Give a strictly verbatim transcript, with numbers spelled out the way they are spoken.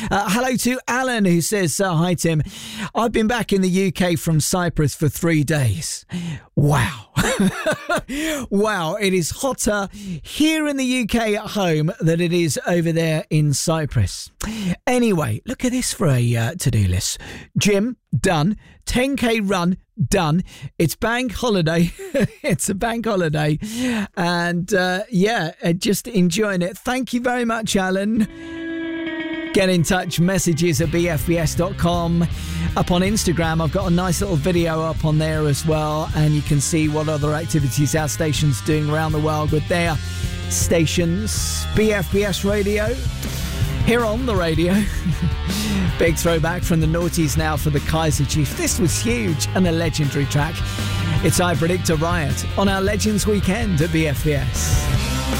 Uh, hello to Alan, who says, uh, hi, Tim. I've been back in the U K from Cyprus for three days. Wow. Wow, it is hotter here in the U K at home than it is over there in Cyprus. Anyway, look at this for a uh, to-do list. Gym, done. ten K run, done. It's bank holiday. It's a bank holiday. And uh, yeah, just enjoying it. Thank you very much, Alan. Get in touch, messages at b f b s dot com. Up on Instagram, I've got a nice little video up on there as well, and you can see what other activities our station's doing around the world with their stations. B F B S Radio, here on the radio. Big throwback from the Naughties now for the Kaiser Chief. This was huge and a legendary track. It's I Predict a Riot on our Legends Weekend at B F B S.